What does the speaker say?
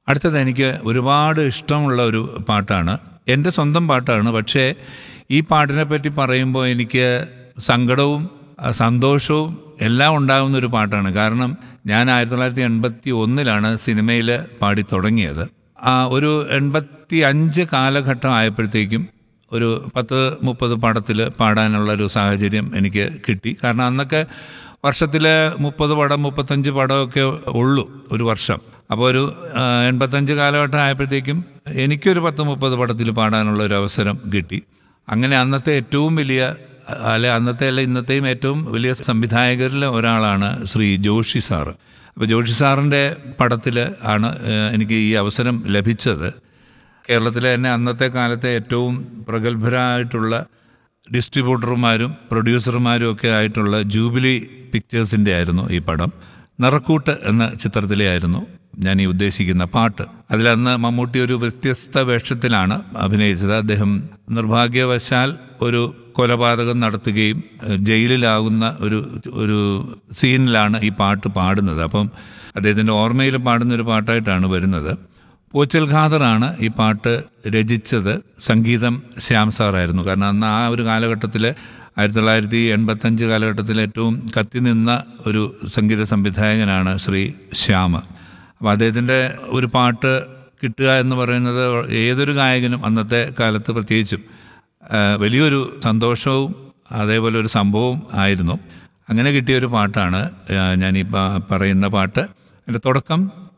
അടുത്തത് എനിക്ക് ഒരുപാട് ഇഷ്ടമുള്ള ഒരു പാട്ടാണ്. എൻ്റെ സ്വന്തം പാട്ടാണ്. പക്ഷേ ഈ പാട്ടിനെ പറ്റി പറയുമ്പോൾ എനിക്ക് സങ്കടവും സന്തോഷവും എല്ലാം ഉണ്ടാകുന്നൊരു പാട്ടാണ്. കാരണം ഞാൻ 1981 സിനിമയിൽ പാടി തുടങ്ങിയത്. ഒരു 85 കാലഘട്ടം ആയപ്പോഴത്തേക്കും ഒരു 10-30 പടത്തിൽ പാടാനുള്ളൊരു സാഹചര്യം എനിക്ക് കിട്ടി. കാരണം അന്നൊക്കെ വർഷത്തിൽ 30 പടം 35 പടമൊക്കെ ഉള്ളൂ ഒരു വർഷം. അപ്പോൾ ഒരു 85 കാലഘട്ടം ആയപ്പോഴത്തേക്കും എനിക്കൊരു 10-30 പടത്തിൽ പാടാനുള്ള ഒരു അവസരം കിട്ടി. അങ്ങനെ അന്നത്തെ ഏറ്റവും വലിയ ഇന്നത്തെയും ഏറ്റവും വലിയ സംവിധായകരിൽ ഒരാളാണ് ശ്രീ ജോഷി സാറ്. അപ്പോൾ ജോഷി സാറിൻ്റെ പടത്തിൽ ആണ് എനിക്ക് ഈ അവസരം ലഭിച്ചത്. കേരളത്തിലെ തന്നെ അന്നത്തെ കാലത്തെ ഏറ്റവും പ്രഗത്ഭരായിട്ടുള്ള ഡിസ്ട്രിബ്യൂട്ടർമാരും പ്രൊഡ്യൂസർമാരും ഒക്കെ ആയിട്ടുള്ള ജൂബിലി പിക്ചേഴ്സിൻ്റെ ആയിരുന്നു ഈ പടം. നിറക്കൂട്ട് എന്ന ചിത്രത്തിലെ ആയിരുന്നു ഞാൻ ഈ ഉദ്ദേശിക്കുന്ന പാട്ട്. അതിലന്ന് മമ്മൂട്ടി ഒരു വ്യത്യസ്ത വേഷത്തിലാണ് അഭിനയിച്ചത്. അദ്ദേഹം നിർഭാഗ്യവശാൽ ഒരു കൊലപാതകം നടത്തുകയും ജയിലിലാകുന്ന ഒരു സീനിലാണ് ഈ പാട്ട് പാടുന്നത്. അപ്പം അദ്ദേഹത്തിൻ്റെ ഓർമ്മയിൽ പാടുന്നൊരു പാട്ടായിട്ടാണ് വരുന്നത്. പോച്ചൽ ഖാദറാണ് ഈ പാട്ട് രചിച്ചത്. സംഗീതം ശ്യാം സാറായിരുന്നു. കാരണം അന്ന് ആ ഒരു കാലഘട്ടത്തിൽ 1985 കാലഘട്ടത്തിൽ ഏറ്റവും കത്തി നിന്ന ഒരു സംഗീത സംവിധായകനാണ് ശ്രീ ശ്യാം. അപ്പോൾ അദ്ദേഹത്തിൻ്റെ ഒരു പാട്ട് കിട്ടുക എന്ന് പറയുന്നത് ഏതൊരു ഗായകനും അന്നത്തെ കാലത്ത് പ്രത്യേകിച്ചും വലിയൊരു സന്തോഷവും അതേപോലെ ഒരു സംഭവം ആയിരുന്നു. അങ്ങനെ കിട്ടിയൊരു പാട്ടാണ് ഞാൻ ഈ പറയുന്ന പാട്ട്. എൻ്റെ തുടക്കം